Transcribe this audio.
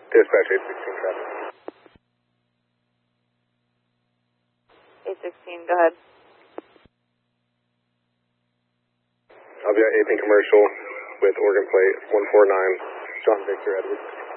Dispatch 816 traffic. 816, go ahead. I'll be at 18 commercial with Oregon plate 149, John Victor Edwards.